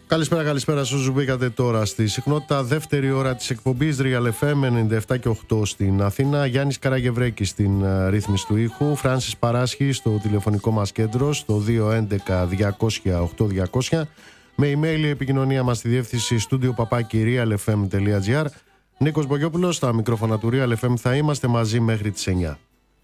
Καλησπέρα σε όσους μπήκατε τώρα στη συχνότητα. Δεύτερη ώρα της εκπομπής Real FM 97 και 8 στην Αθήνα. Γιάννης Καραγευρέκης στην ρύθμιση του ήχου. Φράνσις Παράσχη στο τηλεφωνικό μας κέντρο στο 211-200-8200. Με email η επικοινωνία μας στη διεύθυνση studio@realfm.gr. Νίκος Μπογιόπουλος στα μικρόφωνα του Real FM. Θα είμαστε μαζί μέχρι τις 9.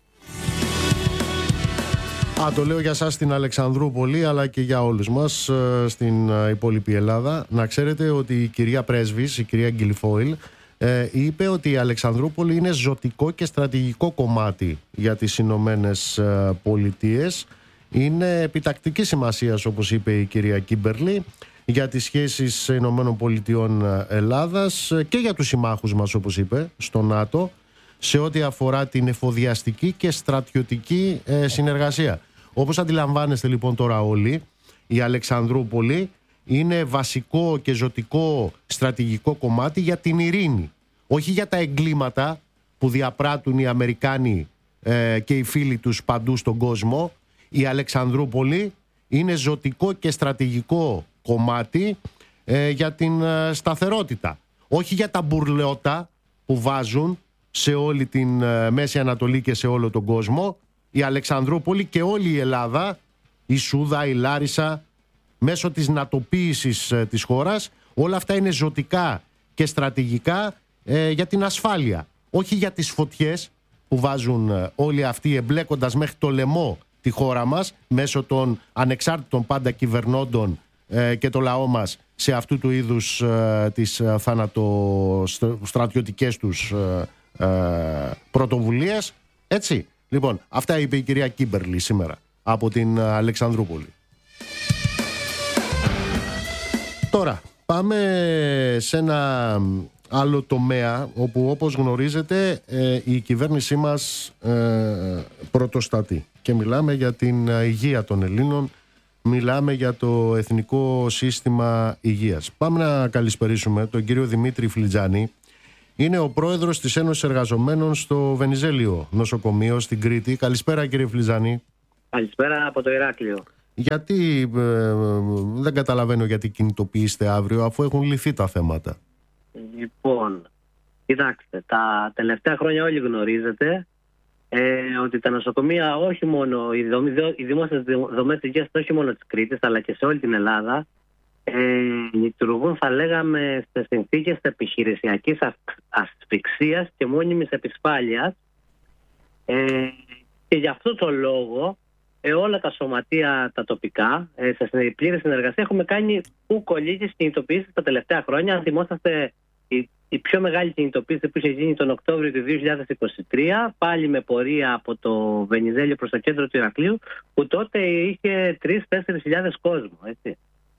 Το λέω για σας στην Αλεξανδρούπολη, αλλά και για όλους μας στην υπόλοιπη Ελλάδα. Να ξέρετε ότι η κυρία Πρέσβης, η κυρία Γκυλιφόιλ, είπε ότι η Αλεξανδρούπολη είναι ζωτικό και στρατηγικό κομμάτι για τις Ηνωμένες Πολιτείες. Είναι επιτακτική σημασίας, όπως είπε η κυρία Κίμπερλι, για τις σχέσεις Ηνωμένων Πολιτειών Ελλάδας και για τους συμμάχους μας, όπως είπε, στο ΝΑΤΟ, σε ό,τι αφορά την εφοδιαστική και στρατιωτική συνεργασία. Όπως αντιλαμβάνεστε λοιπόν τώρα όλοι, η Αλεξανδρούπολη είναι βασικό και ζωτικό στρατηγικό κομμάτι για την ειρήνη. Όχι για τα εγκλήματα που διαπράττουν οι Αμερικάνοι και οι φίλοι τους παντού στον κόσμο. Η Αλεξανδρούπολη είναι ζωτικό και στρατηγικό κομμάτι για την σταθερότητα. Όχι για τα μπουρλεώτα που βάζουν σε όλη την Μέση Ανατολή και σε όλο τον κόσμο. Η Αλεξανδρούπολη και όλη η Ελλάδα, η Σούδα, η Λάρισα, μέσω της νατοποίησης της χώρας, όλα αυτά είναι ζωτικά και στρατηγικά για την ασφάλεια. Όχι για τις φωτιές που βάζουν όλοι αυτοί, εμπλέκοντας μέχρι το λαιμό τη χώρα μας μέσω των ανεξάρτητων πάντα κυβερνώντων και το λαό μας σε αυτού του είδους τις θανατοστρατιωτικές τους πρωτοβουλίες. Έτσι. Λοιπόν, αυτά είπε η κυρία Κίμπερλι σήμερα από την Αλεξανδρούπολη. Τώρα, πάμε σε ένα άλλο τομέα όπου, όπως γνωρίζετε, η κυβέρνησή μας πρωτοστατεί. Και μιλάμε για την υγεία των Ελλήνων, μιλάμε για το Εθνικό Σύστημα Υγείας. Πάμε να καλησπερίσουμε τον κύριο Δημήτρη Φλιτζάνη. Είναι ο πρόεδρος της Ένωσης Εργαζομένων στο Βενιζέλιο νοσοκομείο στην Κρήτη. Καλησπέρα κύριε Φλιτζάνη. Καλησπέρα από το Ηράκλειο. Γιατί δεν καταλαβαίνω γιατί κινητοποιήσετε αύριο, αφού έχουν λυθεί τα θέματα. Λοιπόν, κοιτάξτε, τα τελευταία χρόνια όλοι γνωρίζετε ότι τα νοσοκομεία, όχι μόνο οι δημόσιες δομές υγείας, όχι μόνο της Κρήτης αλλά και σε όλη την Ελλάδα, λειτουργούν, θα λέγαμε, σε συνθήκες επιχειρησιακής ασφυξίας και μόνιμης επισφάλειας, και γι' αυτό το λόγο όλα τα σωματεία τα τοπικά σε πλήρη συνεργασία έχουμε κάνει λίγες κινητοποιήσεις τα τελευταία χρόνια. Αν θυμόσαστε, η πιο μεγάλη κινητοποίηση που είχε γίνει τον Οκτώβριο του 2023, πάλι με πορεία από το Βενιζέλιο προς το κέντρο του Ηρακλείου, που τότε είχε 3-4 κόσμο, έτσι.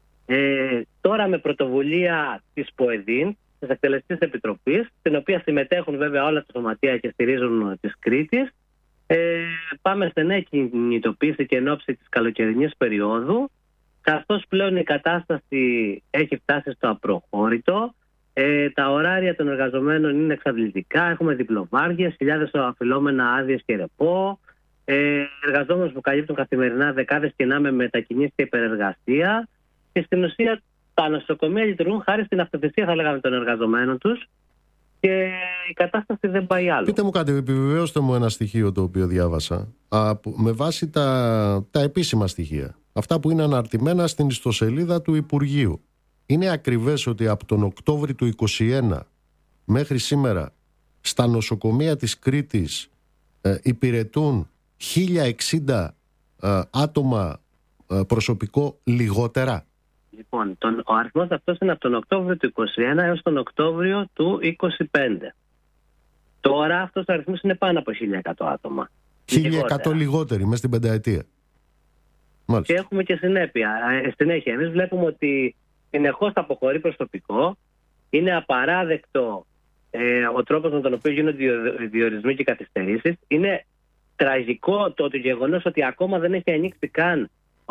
Τώρα με πρωτοβουλία της ΠΟΕΔΗΝ, της Εκτελεστικής Επιτροπής, στην οποία συμμετέχουν βέβαια όλα τα σωματεία και στηρίζουν της Κρήτης, πάμε σε νέα κινητοποίηση και εν ώψη της καλοκαιρινής περίοδου, καθώς πλέον η κατάσταση έχει φτάσει στο απροχώρητο. Τα ωράρια των εργαζομένων είναι εξαντλητικά, έχουμε διπλοβάργειες, χιλιάδες οφειλόμενα άδειες και ρεπό, εργαζόμενους που καλύπτουν καθημερινά δεκάδες κενά με μετακινήσεις και υπερεργασία. Και στην ουσία τα νοσοκομεία λειτουργούν χάρη στην αυτοθυσία, θα λέγαμε, των εργαζομένων τους, και η κατάσταση δεν πάει άλλο. Πείτε μου κάτι, επιβεβαίωστε μου ένα στοιχείο το οποίο διάβασα με βάση τα επίσημα στοιχεία, αυτά που είναι αναρτημένα στην ιστοσελίδα του Υπουργείου. Είναι ακριβές ότι από τον Οκτώβρη του 2021 μέχρι σήμερα στα νοσοκομεία της Κρήτης υπηρετούν 1060 άτομα προσωπικό λιγότερα? Λοιπόν, ο αριθμός αυτός είναι από τον Οκτώβριο του 2021 έως τον Οκτώβριο του 2025. Τώρα αυτός ο αριθμός είναι πάνω από 1.100 άτομα. 1.100 λιγότεροι μέσα στην πενταετία. Μάλιστα. Και έχουμε και συνέχεια. Εμείς βλέπουμε ότι συνεχώς αποχωρεί προσωπικό. Είναι απαράδεκτο ο τρόπος με τον οποίο γίνονται οι διορισμοί και οι καθυστερήσεις. Είναι τραγικό το γεγονός ότι ακόμα δεν έχει ανοίξει καν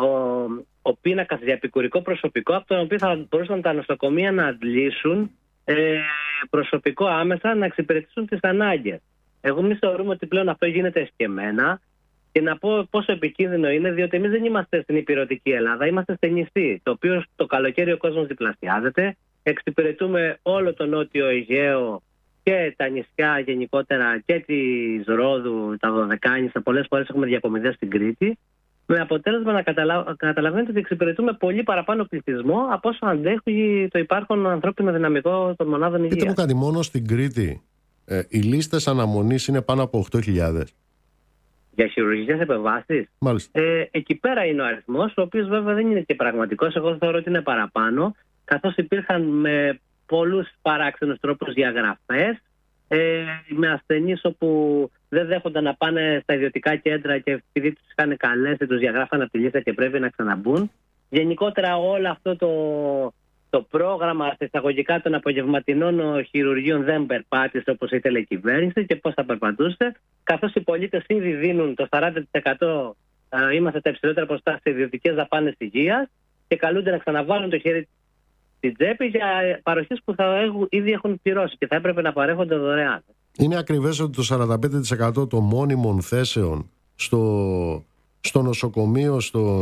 ο πίνακας για επικουρικό προσωπικό, από τον οποίο θα μπορούσαν τα νοσοκομεία να αντλήσουν προσωπικό άμεσα να εξυπηρετήσουν τις ανάγκες. Εμείς θεωρούμε ότι πλέον αυτό γίνεται εσκεμμένα. Και να πω πόσο επικίνδυνο είναι, διότι εμείς δεν είμαστε στην υπηρετική Ελλάδα, είμαστε στη νησί, το οποίο το καλοκαίρι ο κόσμος διπλασιάζεται. Εξυπηρετούμε όλο το νότιο Αιγαίο και τα νησιά γενικότερα και της Ρόδου, τα Δωδεκάνησα. Πολλές φορές έχουμε διακομιδές στην Κρήτη. Με αποτέλεσμα να καταλαβαίνετε ότι εξυπηρετούμε πολύ παραπάνω πληθυσμό από όσο αντέχει το υπάρχον ανθρώπινο δυναμικό των μονάδων υγείας. Πείτε μου κάτι, μόνο στην Κρήτη οι λίστες αναμονής είναι πάνω από 8.000. Για χειρουργικές επεμβάσεις. Εκεί πέρα είναι ο αριθμός, ο οποίος βέβαια δεν είναι και πραγματικός. Εγώ θεωρώ ότι είναι παραπάνω, καθώς υπήρχαν με πολλούς παράξενους τρόπους διαγραφές, με ασθενείς όπου δεν δέχονταν να πάνε στα ιδιωτικά κέντρα και επειδή τους είχαν καλέσει, τους διαγράφαν από τη λίστα και πρέπει να ξαναμπούν. Γενικότερα όλο αυτό το πρόγραμμα στα εισαγωγικά των απογευματινών χειρουργείων δεν περπάτησε όπως ήθελε η κυβέρνηση και πώς θα περπατούσε, καθώς οι πολίτες ήδη δίνουν το 40%, είμαστε τα υψηλότερα ποσοστά σε ιδιωτικές δαπάνες υγείας και καλούνται να ξαναβάλουν το χέρι στην τσέπη για παροχές που ήδη έχουν πληρώσει και θα έπρεπε να παρέχονται δωρεάν. Είναι ακριβές ότι το 45% των μόνιμων θέσεων στο νοσοκομείο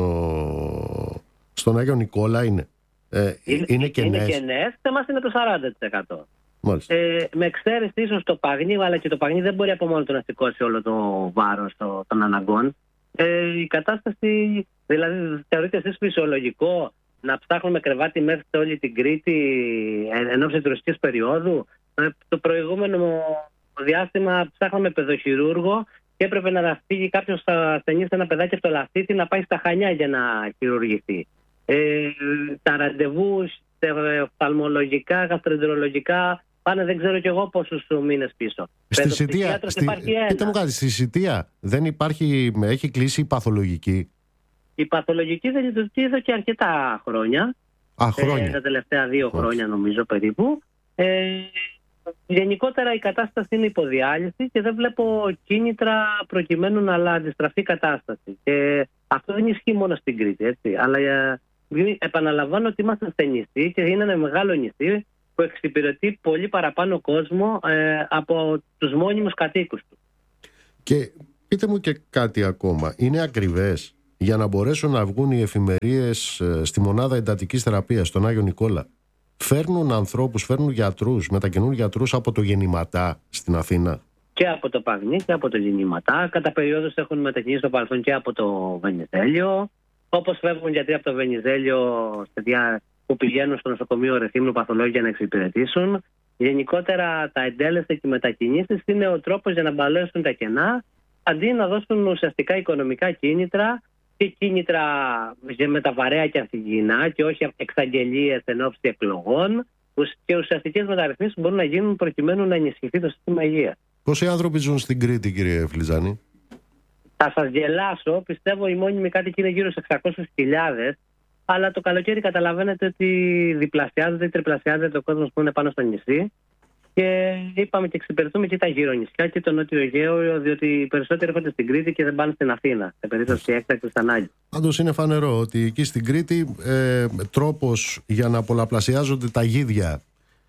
στον Άγιο Νικόλα είναι κενές. Είναι κενές, σε εμάς είναι το 40%. Με εξαίρεση ίσως το Παγνί, αλλά και το Παγνί δεν μπορεί από μόνο του να σηκώσει όλο το βάρος των αναγκών. Η κατάσταση, δηλαδή θεωρείτε εσείς φυσιολογικό να ψάχνουμε κρεβάτι μέχρι σε όλη την Κρήτη εν ώψη τουριστικής περίοδου? Το προηγούμενο διάστημα ψάχναμε παιδοχειρούργο και έπρεπε να φύγει κάποιος ασθενής, ένα παιδάκι από το Λαφίτη, να πάει στα Χανιά για να χειρουργηθεί. Τα ραντεβού οφθαλμολογικά, γαστροεντερολογικά πάνε δεν ξέρω κι εγώ πόσους μήνες πίσω. Στη Σιτία, πείτε μου κάτι, στη Σιτία δεν υπάρχει, έχει κλείσει η παθολογική? Η παθολογική δεν λειτουργεί εδώ και αρκετά χρόνια. Τα τελευταία 2 χρόνια νομίζω περίπου. Γενικότερα η κατάσταση είναι υποδιάλυση και δεν βλέπω κίνητρα προκειμένου να αντιστραφεί η κατάσταση. Και αυτό δεν ισχύει μόνο στην Κρήτη, έτσι. Αλλά επαναλαμβάνω ότι είμαστε σε νησί και είναι ένα μεγάλο νησί που εξυπηρετεί πολύ παραπάνω κόσμο από τους μόνιμους κατοίκους του. Και πείτε μου και κάτι ακόμα. Είναι ακριβές για να μπορέσουν να βγουν οι εφημερίες στη μονάδα εντατικής θεραπείας στον Άγιο Νικόλα? Φέρνουν ανθρώπους, φέρνουν γιατρούς, μετακινούν γιατρούς από το Γεννηματά στην Αθήνα? Και από το Παγνί και από το Γεννηματά. Κατά περιόδους έχουν μετακινήσει στο παρελθόν και από το Βενιζέλιο. Όπως φεύγουν γιατροί από το Βενιζέλιο που πηγαίνουν στο νοσοκομείο Ρεθύμνου παθολόγοι για να εξυπηρετήσουν. Γενικότερα τα εντέλεστα και οι μετακινήσεις είναι ο τρόπος για να μπαλώσουν τα κενά, αντί να δώσουν ουσιαστικά οικονομικά κίνητρα και κίνητρα με τα βαρέα και ανθυγιεινά και όχι εξαγγελίες εν ώψη εκλογών, και ουσιαστικές μεταρρυθμίσεις που μπορούν να γίνουν προκειμένου να ενισχυθεί το σύστημα υγείας. Πόσοι άνθρωποι ζουν στην Κρήτη, κύριε Φλιζάνη? Θα σας γελάσω, πιστεύω οι μόνιμοι κάτοικοι είναι γύρω σε 600.000, αλλά το καλοκαίρι καταλαβαίνετε ότι διπλασιάζεται ή τριπλασιάζεται ο κόσμος που είναι πάνω στο νησί. Και είπαμε και εξυπηρετούμε και τα γύρω νησιά και το νότιο Αιγαίο, διότι οι περισσότεροι έρχονται στην Κρήτη και δεν πάνε στην Αθήνα, σε περίπτωση έκτακτης ανάγκης. Πάντως είναι φανερό ότι εκεί στην Κρήτη τρόπος για να πολλαπλασιάζονται τα γίδια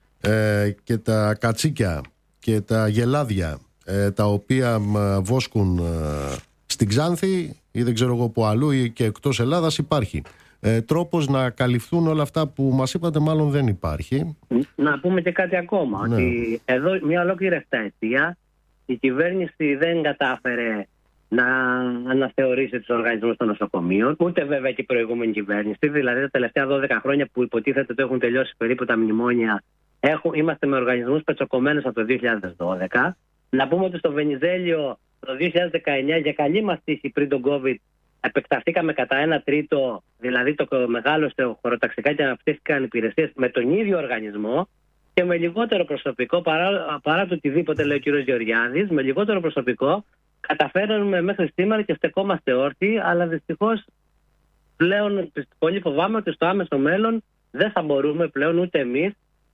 και τα κατσίκια και τα γελάδια τα οποία βόσκουν στην Ξάνθη ή δεν ξέρω εγώ που αλλού ή και εκτός Ελλάδας υπάρχει. Τρόπος να καλυφθούν όλα αυτά που μας είπατε μάλλον δεν υπάρχει. Να πούμε και κάτι ακόμα, ναι. Ότι εδώ μια ολόκληρη εφταετία η κυβέρνηση δεν κατάφερε να αναθεωρήσει τους οργανισμούς των νοσοκομείων, ούτε βέβαια και η προηγούμενη κυβέρνηση. Δηλαδή τα τελευταία 12 χρόνια που υποτίθεται ότι έχουν τελειώσει περίπου τα μνημόνια, είμαστε με οργανισμούς πετσοκομμένους από το 2012. Να πούμε ότι στο Βενιζέλιο το 2019, για καλή μας τύχη πριν τον COVID, επεκταθήκαμε κατά 1/3, δηλαδή το μεγάλωσε χωροταξικά και αναπτύχθηκαν υπηρεσίες με τον ίδιο οργανισμό και με λιγότερο προσωπικό, παρά το οτιδήποτε λέει ο κ. Γεωργιάδης, με λιγότερο προσωπικό καταφέρνουμε μέχρι σήμερα και στεκόμαστε όρθιοι, αλλά δυστυχώς πλέον πολύ φοβάμαι ότι στο άμεσο μέλλον δεν θα μπορούμε πλέον ούτε εμείς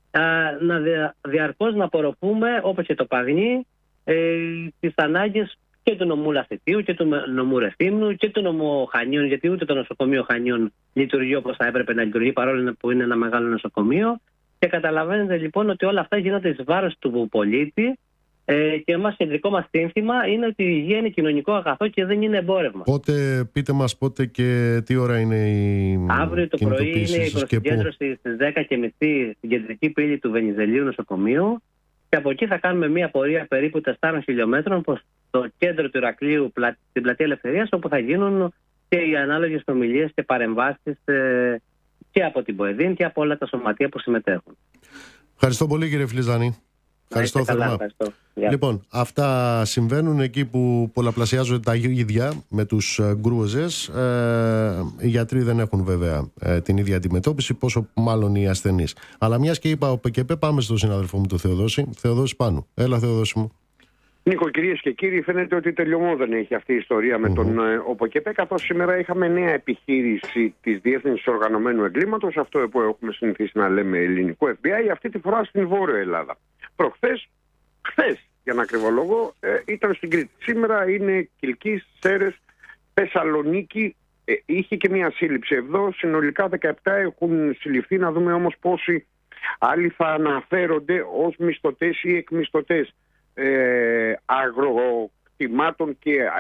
να διαρκώς να απορροφούμε, όπως και το Παγνί, τις ανάγκες και του νομού Λαφιτίου και του νομού Ρεθύμνου και του νομού Χανίων, γιατί ούτε το νοσοκομείο Χανίων λειτουργεί όπως θα έπρεπε να λειτουργεί, παρόλο που είναι ένα μεγάλο νοσοκομείο. Και καταλαβαίνετε λοιπόν ότι όλα αυτά γίνονται εις βάρος του πολίτη Και εμάς κεντρικό μας σύνθημα είναι ότι η υγεία είναι κοινωνικό αγαθό και δεν είναι εμπόρευμα. Πότε, πείτε μας πότε και τι ώρα είναι η αύριο το πρωί είναι η προσυγκέντρωση στις 10:30 στην κεντρική πύλη του Βενιζελίου νοσοκομείου και από εκεί θα κάνουμε μια πορεία περίπου 4 χιλιόμετρων προς το κέντρο του Ηρακλείου, στην Πλατεία Ελευθερίας, όπου θα γίνουν και οι ανάλογες ομιλίες και παρεμβάσεις και από την ΠΟΕΔΗΝ και από όλα τα σωματεία που συμμετέχουν. Ευχαριστώ πολύ, κύριε Φιλιζανή. Ευχαριστώ θερμά. Λοιπόν, αυτά συμβαίνουν εκεί που πολλαπλασιάζονται τα ίδια με τους γκρούζες. Οι γιατροί δεν έχουν βέβαια την ίδια αντιμετώπιση, πόσο μάλλον οι ασθενείς. Αλλά μιας και είπα ΟΠΚΕΠ, πάμε στον συνάδελφό μου τον Θεοδόση. Θεοδόση Πάνου. Έλα, Θεοδόση μου. Νίκο, κυρίες και κύριοι, φαίνεται ότι τελειωμό δεν έχει αυτή η ιστορία με τον ΟΠΚΕΠ, καθώς σήμερα είχαμε νέα επιχείρηση της Διεύθυνσης Οργανωμένου Εγκλήματος, αυτό που έχουμε συνηθίσει να λέμε ελληνικό FBI, αυτή τη φορά στην Βόρεια Ελλάδα. Χθες, για να ακριβολογώ, ήταν στην Κρήτη. Σήμερα είναι Κιλκής, Σέρρες, Θεσσαλονίκη, είχε και μια σύλληψη εδώ. Συνολικά 17 έχουν συλληφθεί, να δούμε όμως πόσοι άλλοι θα αναφέρονται ως μισθωτές ή εκμισθωτές αγροκτημάτων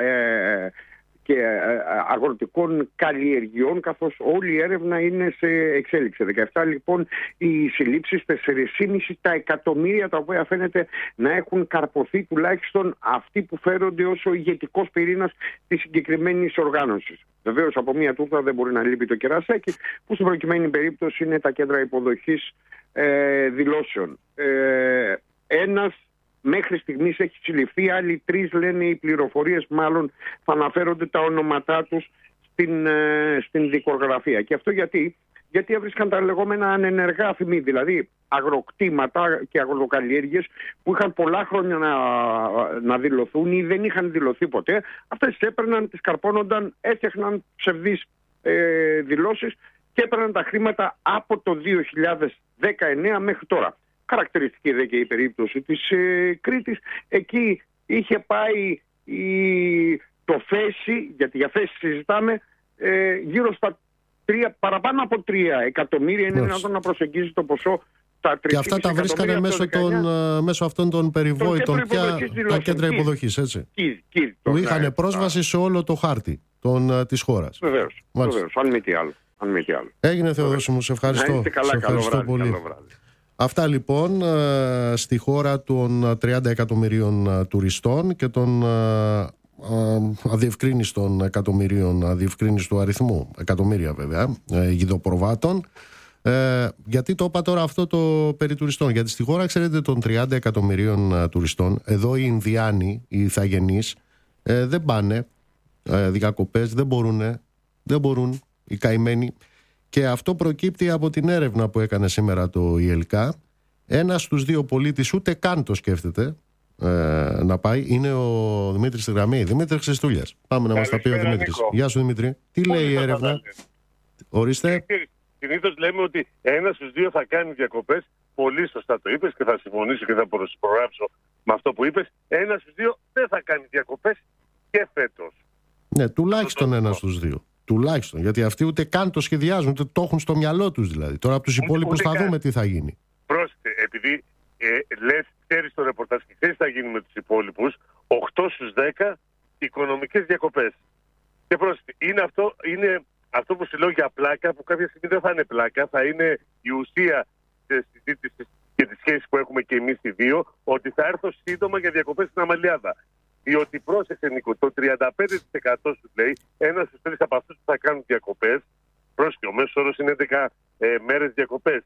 και αγροτικών καλλιεργειών, καθώς όλη η έρευνα είναι σε εξέλιξη. 17 λοιπόν οι συλλήψεις, 4,5 εκατομμύρια τα οποία φαίνεται να έχουν καρποθεί τουλάχιστον αυτοί που φέρονται ως ο ηγετικός πυρήνας της συγκεκριμένης οργάνωσης. Βεβαίως από μια τούρτα δεν μπορεί να λείπει το κερασάκι, που στην προκειμένη περίπτωση είναι τα κέντρα υποδοχής δηλώσεων. Ένας μέχρι στιγμής έχει συλληφθεί, άλλοι 3 λένε οι πληροφορίες, μάλλον θα αναφέρονται τα ονόματά τους στην δικογραφία. Και αυτό γιατί έβρισκαν τα λεγόμενα ανενεργά αφημί, δηλαδή αγροκτήματα και αγροκαλλιέργειες που είχαν πολλά χρόνια να δηλωθούν ή δεν είχαν δηλωθεί ποτέ. Αυτές τις έπαιρναν, τις καρπώνονταν, έφτιαχναν ψευδείς δηλώσεις και έπαιρναν τα χρήματα από το 2019 μέχρι τώρα. Χαρακτηριστική δε και η περίπτωση της Κρήτης. Εκεί είχε πάει το φέση, γιατί για φέση συζητάμε, γύρω στα παραπάνω από 3 εκατομμύρια. Είναι δυνατόν να προσεγγίζει το ποσό τα 3,5 και αυτά τα βρίσκανε μέσω αυτών των περιβόητων τα κέντρα υποδοχής, έτσι. Που είχαν πρόσβαση σε όλο το χάρτη της χώρας. Βεβαίως, αν μη τι άλλο. Έγινε, Θεοδόση μου, σε ευχαριστώ. Ευχαριστώ πολύ. Αυτά λοιπόν στη χώρα των 30 εκατομμυρίων τουριστών και των αδιευκρίνιστων εκατομμυρίων, αδιευκρίνιστου αριθμού, εκατομμύρια βέβαια, γηδοπροβάτων. Γιατί το είπα τώρα αυτό το περί τουριστών? Γιατί στη χώρα, ξέρετε, των 30 εκατομμυρίων τουριστών, εδώ οι Ινδιάνοι, οι Ιθαγενείς, δεν πάνε διακοπές, δεν μπορούν οι καημένοι. Και αυτό προκύπτει από την έρευνα που έκανε σήμερα το ΙΕΛΚΑ. Ένας στους 2 πολίτες ούτε καν το σκέφτεται να πάει. Είναι ο Δημήτρης στη γραμμή. Δημήτρη Χριστούλιας. Πάμε να μας τα πει ο Δημήτρης. Γεια σου, Δημήτρη. Τι λέει η έρευνα? Ορίστε. Συνήθως λέμε ότι ένας στους 2 θα κάνει διακοπές. Πολύ σωστά το είπες και θα συμφωνήσω και θα προσυπογράψω με αυτό που είπες. Ένας στους 2 δεν θα κάνει διακοπές και φέτος. Ναι, τουλάχιστον ένας στους 2. Τουλάχιστον, γιατί αυτοί ούτε καν το σχεδιάζουν, ούτε το έχουν στο μυαλό τους δηλαδή. Τώρα από τους υπόλοιπους θα δούμε τι θα γίνει. Πρόσεχε, επειδή ξέρεις το ρεπορτάζ και ξέρεις τι θα γίνει με τους υπόλοιπους, 8 στους 10 οικονομικές διακοπές. Και πρόσεχε, είναι αυτό που σου λέω για πλάκα, που κάποια στιγμή δεν θα είναι πλάκα, θα είναι η ουσία της συζήτησης και της σχέσης που έχουμε και εμείς οι δύο, ότι θα έρθω σύντομα για διακοπές στην Αμαλιάδα. Διότι πρόσεξε, Νίκο, το 35% σου λέει, ένας στους 3 από αυτούς που θα κάνουν διακοπές, πρόσεξε, ο μέσος όρος είναι 11 μέρες διακοπές.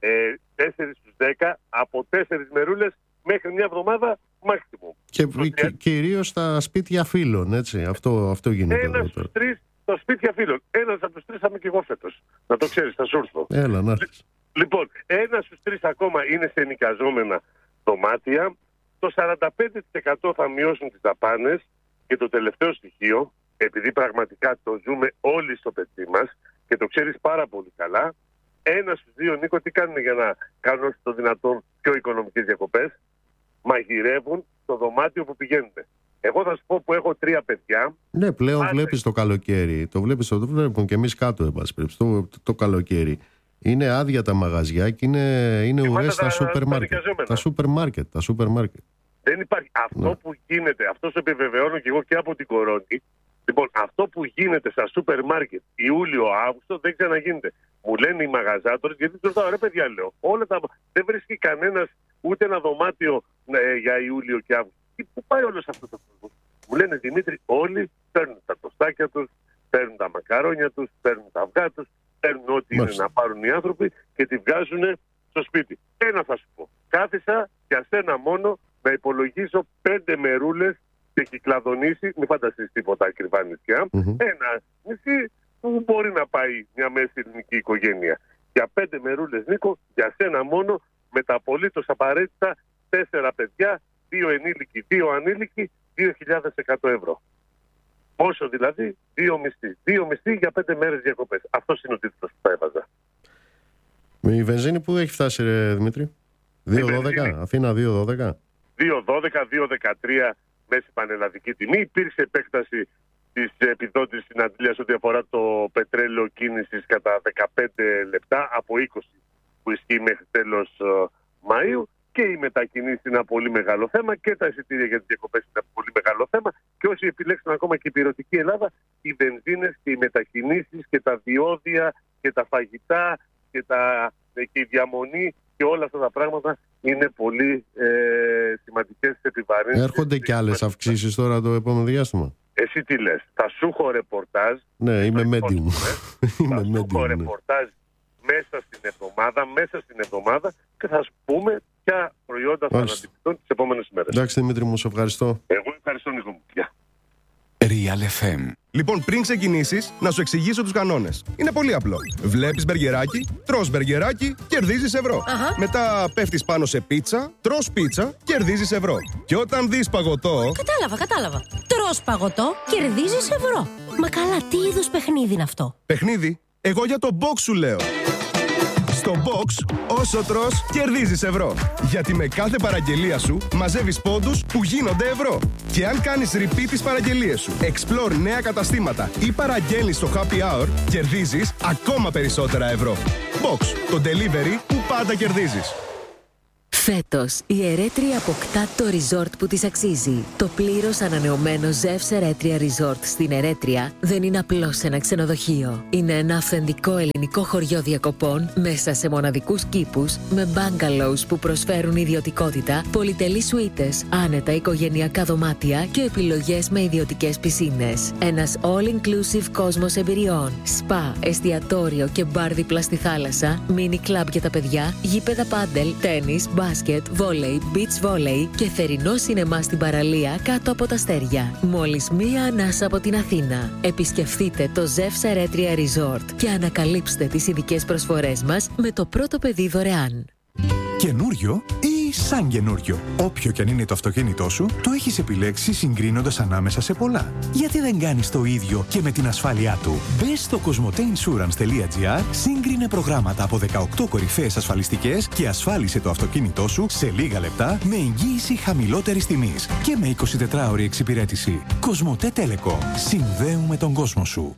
4 στους 10, από 4 μερούλες μέχρι μια εβδομάδα maximum. Και κυρίως στα σπίτια φίλων, έτσι, αυτό γίνεται. Ένας στους 3 στα σπίτια φίλων. Ένας από τους 3 θα είμαι και εγώ φέτος. Να το ξέρεις, θα σου έρθω. Έλα, να έρθεις. Λοιπόν, ένας στους 3 ακόμα είναι σε ενοικιαζόμενα δωμάτια. Το 45% θα μειώσουν τις δαπάνες και το τελευταίο στοιχείο, επειδή πραγματικά το ζούμε όλοι στο πετσί μας και το ξέρεις πάρα πολύ καλά, ένας στους 2, Νίκο, τι κάνουν για να κάνουν όσο το δυνατόν πιο οικονομικές διακοπές? Μαγειρεύουν στο δωμάτιο που πηγαίνουν. Εγώ θα σου πω που έχω 3 παιδιά. Ναι, πλέον βλέπεις το καλοκαίρι. Το βλέπουν και εμείς κάτω, το καλοκαίρι. Είναι άδεια τα μαγαζιά και είναι ουρές στα σούπερ μάρκετ. Τα σούπερ μάρκετ. Δεν υπάρχει. Αυτό που γίνεται, αυτό το επιβεβαιώνω και εγώ και από την Κορώνη. Λοιπόν, αυτό που γίνεται στα σούπερ μάρκετ Ιούλιο-Αύγουστο δεν ξαναγίνεται. Μου λένε οι μαγαζάτορες, γιατί του ρωτάω, ρε παιδιά, λέω, δεν βρίσκει κανένας ούτε ένα δωμάτιο για Ιούλιο και Αύγουστο. Πού πάει όλος αυτός ο κόσμος? Μου λένε, Δημήτρη, όλοι παίρνουν τα τοστάκια τους, παίρνουν τα μακαρόνια τους, παίρνουν τα αυγά τους, παίρνουν ό,τι είναι να πάρουν οι άνθρωποι και τη βγάζουν στο σπίτι. Ένα θα σου πω. Κάθισα για σένα μόνο να υπολογίσω 5 μερούλες και κυκλαδονήσει, μην φανταστείς τίποτα ακριβά νησιά, ένα νησί που μπορεί να πάει μια μέση ελληνική οικογένεια. Για 5 μερούλες, Νίκο, για σένα μόνο, με τα απολύτως απαραίτητα 4 παιδιά, 2 ενήλικοι, 2 ανήλικοι, 2.100 ευρώ. Πόσο δηλαδή? 2 μισθοί. 2 μισθοί για 5 μέρες διακοπές. Αυτός είναι ο τίτλος που θα έβαζα. Η βενζίνη που έχει φτάσει, ρε Δημήτρη? 2,12, Αθήνα 2,12. 2,12, 2,13 μέση πανελλαδική τιμή. Υπήρξε επέκταση της επιδότησης στην Αντλίας ό,τι αφορά το πετρέλαιο κίνησης κατά 15 λεπτά από 20 που ισχύει μέχρι τέλος Μαΐου. Και οι μετακινήσεις είναι ένα πολύ μεγάλο θέμα και τα εισιτήρια για τις διακοπές είναι ένα πολύ μεγάλο θέμα. Και όσοι επιλέξουν ακόμα και η υπηρετική Ελλάδα, οι βενζίνες και οι μετακινήσεις και τα διόδια και τα φαγητά και η διαμονή και όλα αυτά τα πράγματα είναι πολύ σημαντικές επιβαρύνσεις. Έρχονται και άλλες αυξήσεις τώρα το επόμενο διάστημα? Εσύ τι λες? Θα σου έχω ρεπορτάζ. Ναι, είμαι medium. Θα σου έχω ρεπορτάζ μέσα στην εβδομάδα και θα σου πούμε ποια προϊόντα θα αναπτυχθούν τις επόμενες ημέρες. Εντάξει Δημήτρη μου, σε ευχαριστώ. Εγώ ευχαριστώ, Νίκο μου. Real FM. Λοιπόν, πριν ξεκινήσεις, να σου εξηγήσω τους κανόνες. Είναι πολύ απλό. Βλέπεις μπεργκεράκι, τρως μπεργκεράκι, κερδίζεις ευρώ. Μετά πέφτεις πάνω σε πίτσα, τρως πίτσα, κερδίζεις ευρώ. Και όταν δεις παγωτό... Κατάλαβα. Τρως παγωτό, κερδίζεις ευρώ. Μα καλά, τι είδους παιχνίδι είναι αυτό? Παιχνίδι? Εγώ για το box σου λέω. Στο box, όσο τρως, κερδίζεις ευρώ. Γιατί με κάθε παραγγελία σου μαζεύεις πόντους που γίνονται ευρώ. Και αν κάνεις repeat τις παραγγελίες σου, explore νέα καταστήματα ή παραγγέλνεις στο happy hour, κερδίζεις ακόμα περισσότερα ευρώ. Box, το delivery που πάντα κερδίζεις. Φέτος, η Ερέτρια αποκτά το resort που της αξίζει. Το πλήρως ανανεωμένο Ζεύς Ερέτρια Resort στην Ερέτρια δεν είναι απλώς ένα ξενοδοχείο. Είναι ένα αυθεντικό ελληνικό χωριό διακοπών μέσα σε μοναδικούς κήπους, με bungalows που προσφέρουν ιδιωτικότητα, πολυτελείς σουίτες, άνετα οικογενειακά δωμάτια και επιλογές με ιδιωτικές πισίνες. Ένας all-inclusive κόσμος εμπειριών. Σπα, εστιατόριο και μπαρ δίπλα στη θάλασσα, μίνι κλαμπ για τα παιδιά, γήπεδα πάντελ, τένις, μπάσκετ, βόλεϊ, beach volley και θερινό σινεμά στην παραλία κάτω από τα αστέρια. Μόλις μία ανάσα από την Αθήνα. Επισκεφτείτε το Ζεύς Ερέτρια Resort και ανακαλύψτε τις ειδικές προσφορές μας με το πρώτο παιδί δωρεάν. Καινούριο ή σαν καινούριο? Όποιο κι αν είναι το αυτοκίνητό σου, το έχεις επιλέξει συγκρίνοντας ανάμεσα σε πολλά. Γιατί δεν κάνεις το ίδιο και με την ασφάλειά του? Μπες στο cosmoteinsurance.gr, σύγκρινε προγράμματα από 18 κορυφαίες ασφαλιστικές και ασφάλισε το αυτοκίνητό σου σε λίγα λεπτά με εγγύηση χαμηλότερης τιμής και με 24ωρη εξυπηρέτηση. Κοσμοτέ Τέλεκο. Συνδέουμε τον κόσμο σου.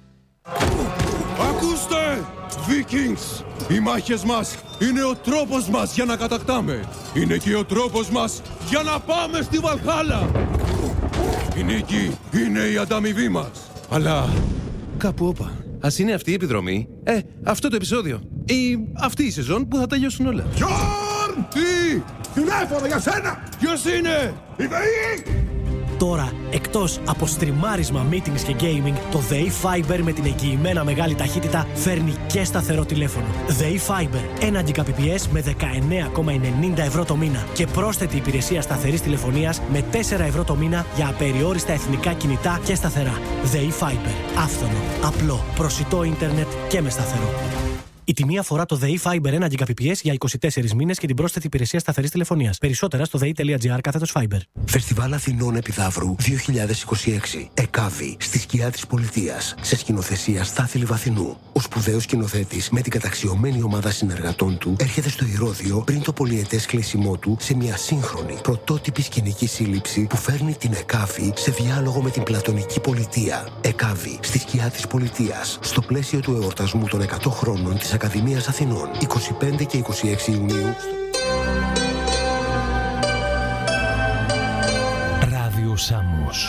Ακούστε! Vikings! Οι μάχες μας είναι ο τρόπος μας για να κατακτάμε. Είναι και ο τρόπος μας για να πάμε στη Βαλχάλα. Η νίκη είναι η ανταμοιβή μας. Αλλά κάπου όπα. Ας είναι αυτή η επιδρομή, αυτό το επεισόδιο ή αυτή η σεζόν που θα τελειώσουν όλα. Γιόρν! Τι! Τηλέφωνο για σένα! Ποιος είναι? Η ΔΕΗ! Τώρα, εκτός από στριμάρισμα, meetings και gaming, το ΔΕΗ Fiber με την εγγυημένα μεγάλη ταχύτητα φέρνει και σταθερό τηλέφωνο. ΔΕΗ Fiber, 1 Gbps με 19,90 ευρώ το μήνα και πρόσθετη υπηρεσία σταθερής τηλεφωνίας με 4 ευρώ το μήνα για απεριόριστα εθνικά κινητά και σταθερά. ΔΕΗ Fiber, άφθονο, απλό, προσιτό ίντερνετ και με σταθερό. Η τιμή αφορά το ΔΕΗ Fiber 1 Gbps για 24 μήνες και την πρόσθετη υπηρεσία σταθερής τηλεφωνίας. Περισσότερα στο dei.gr/Fiber. Φεστιβάλ Αθηνών Επιδαύρου 2026. ΕΚΑΒΗ, στη σκιά της πολιτείας. Σε σκηνοθεσία Στάθη Λιβαθινού. Ο σπουδαίος σκηνοθέτης με την καταξιωμένη ομάδα συνεργατών του έρχεται στο Ηρώδειο πριν το πολυετές κλείσιμό του σε μια σύγχρονη, πρωτότυπη σκηνική σύλληψη που φέρνει την ΕΚΑΒΗ σε διάλογο με την πλατωνική πολιτεία. ΕΚΑΒΗ, στη σκιά της πολιτείας. Στο πλαίσιο του εορτασμού των 100 χρόνων της Ακαδημίας Αθηνών, 25 και 26 Ιουνίου. Ράδιο Σάμος.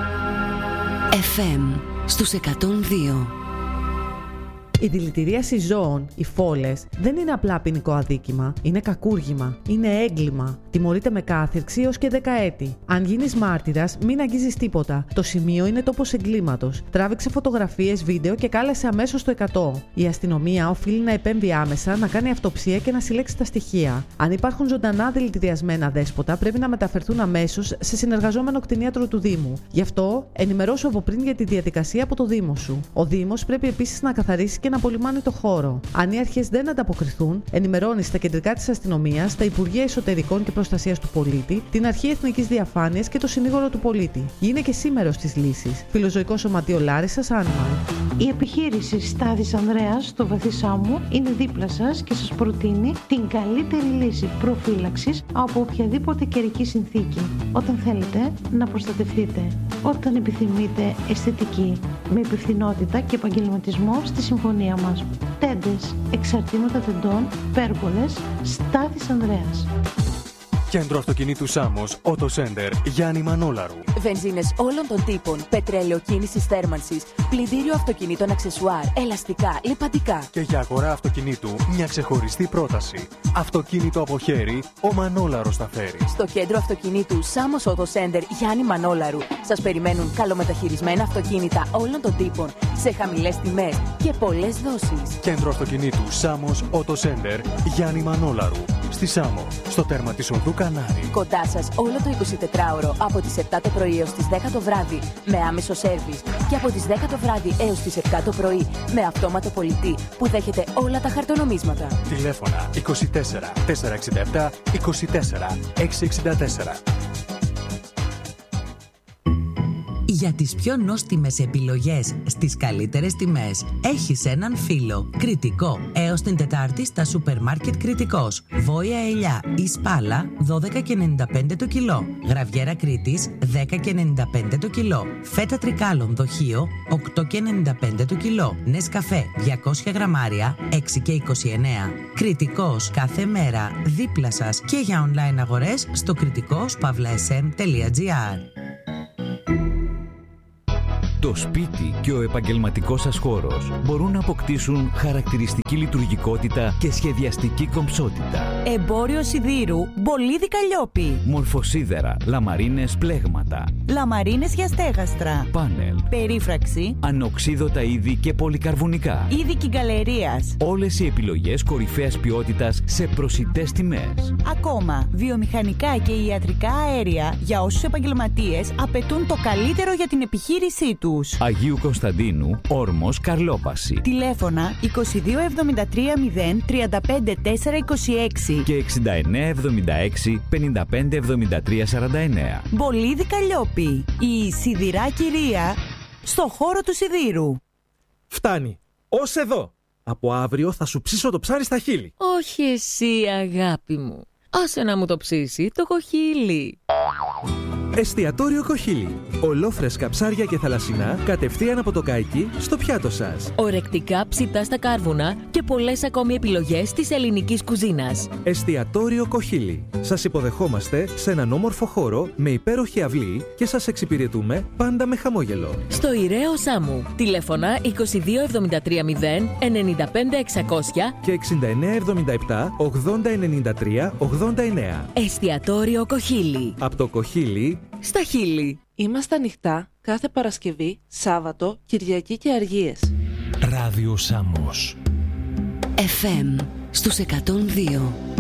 FM στους 102. Η δηλητηρίαση ζώων, οι φόλες, δεν είναι απλά ποινικό αδίκημα. Είναι κακούργημα. Είναι έγκλημα. Τιμωρείται με κάθυρξη έως και 10 έτη. Αν γίνεις μάρτυρας, μην αγγίζεις τίποτα. Το σημείο είναι τόπος εγκλήματος. Τράβηξε φωτογραφίες, βίντεο και κάλεσε αμέσως το 100. Η αστυνομία οφείλει να επέμβει άμεσα, να κάνει αυτοψία και να συλλέξει τα στοιχεία. Αν υπάρχουν ζωντανά δηλητηριασμένα δέσποτα, πρέπει να μεταφερθούν αμέσως σε συνεργαζόμενο κτηνίατρο του Δήμου. Γι' αυτό, ενημερώσου από πριν για τη διαδικασία από το Δήμο σου. Ο Δήμος πρέπει επίσης να καθαρίσει και να απολυμάνει το χώρο. Αν οι αρχές δεν ανταποκριθούν, ενημερώνει στα κεντρικά της αστυνομίας, τα Υπουργεία Εσωτερικών και Προστασίας του Πολίτη, την Αρχή Εθνικής Διαφάνειας και το Συνήγορο του Πολίτη. Γίνε και σήμερος της λύσης. Φιλοζωικό Σωματείο Λάρισσας, Animal. Η επιχείρηση Στάδης Ανδρέας στο Βαθύ Σάμο είναι δίπλα σας και σας προτείνει την καλύτερη λύση προφύλαξης από οποιαδήποτε καιρική συνθήκη. Όταν θέλετε να προστατευτείτε. Όταν επιθυμείτε αισθητική, με υπευθυνότητα και επαγγελματισμό στη συμφωνία μας. Τέντες, εξαρτήματα τεντών, πέργολες, Στάδης Ανδρέας. Κέντρο αυτοκινήτου Σάμος, Auto Center, Γιάννη Μανόλαρου. Βενζίνες όλων των τύπων, πετρέλαιο κίνησης θέρμανσης, πλυντήριο αυτοκινήτων αξεσουάρ, ελαστικά, λιπαντικά. Και για αγορά αυτοκινήτου, μια ξεχωριστή πρόταση. Αυτοκίνητο από χέρι, ο Μανόλαρος τα φέρει. Στο κέντρο αυτοκινήτου Σάμος Auto Center, Γιάννη Μανόλαρου, σας περιμένουν καλομεταχειρισμένα αυτοκίνητα όλων των τύπων, σε χαμηλές τιμές και πολλές δόσεις. Κέντρο αυτοκινήτου Σάμος Auto Center, Γιάννη Μανόλαρου. Στη Σάμο, στο τέρμα της οδού Κανάρη. Κοντά σας όλο το 24ωρο από τις 7 το πρωί έως τις 10 το βράδυ με άμεσο σέρβις και από τις 10 το βράδυ έως τις 7 το πρωί με αυτόματο πολιτή που δέχεται όλα τα χαρτονομίσματα. Τηλέφωνα 24 467 24 664. Για τις πιο νόστιμες επιλογές στις καλύτερες τιμές έχεις έναν φίλο. Κρητικό. Έως την Τετάρτη στα σούπερ μάρκετ Κρητικός. Βόια ελιά ή σπάλα 12,95 το κιλό. Γραβιέρα Κρήτης 10,95 το κιλό. Φέτα τρικάλων δοχείο 8,95 το κιλό. Νεσκαφέ 200 γραμμάρια 6,29. Κρητικός κάθε μέρα δίπλα σας και για online αγορές στο kritikos.sm.gr. Το σπίτι και ο επαγγελματικός σας χώρος μπορούν να αποκτήσουν χαρακτηριστική λειτουργικότητα και σχεδιαστική κομψότητα. Εμπόριο σιδήρου, Μπολίδι Καλλιόπη. Μορφοσίδερα, λαμαρίνες πλέγματα. Λαμαρίνες για στέγαστρα. Πάνελ. Περίφραξη. Ανοξίδωτα είδη και πολυκαρβουνικά. Είδη κυγκαλερίας. Όλες οι επιλογές κορυφαίας ποιότητας σε προσιτές τιμές. Ακόμα, βιομηχανικά και ιατρικά αέρια για όσους επαγγελματίες απαιτούν το καλύτερο για την επιχείρησή του. Αγίου Κωνσταντίνου, Όρμος, Καρλόπαση. Τηλέφωνα 2273 035 426 και 6976 55 73 49. Μπολίδι Καλλιόπη, η σιδηρά κυρία στο χώρο του σιδήρου. Φτάνει. Ως εδώ. Από αύριο θα σου ψήσω το ψάρι στα χείλη. Όχι εσύ, αγάπη μου. Άσε να μου το ψήσει το κοχύλι. Εστιατόριο Κοχύλι. Ολόφρεσκα ψάρια και θαλασσινά κατευθείαν από το καϊκί στο πιάτο σας. Ορεκτικά ψητά στα κάρβουνα και πολλές ακόμη επιλογές της ελληνικής κουζίνας. Εστιατόριο Κοχύλι. Σας υποδεχόμαστε σε έναν όμορφο χώρο με υπέροχη αυλή και σας εξυπηρετούμε πάντα με χαμόγελο. Στο Ιραίο Σάμου. Τηλέφωνα 2273 0 95 600 και 6977 80 93 89. Εστιατόριο Κοχύλι. Από το Κοχύλι στα χείλη. Είμαστε ανοιχτά κάθε Παρασκευή, Σάββατο, Κυριακή και Αργίες. Ράδιο Σάμος. FM στους 102.